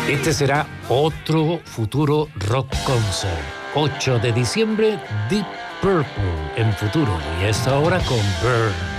Este será otro futuro rock concert. 8 de diciembre, Deep Purple en futuro. Y a esta hora con Burn.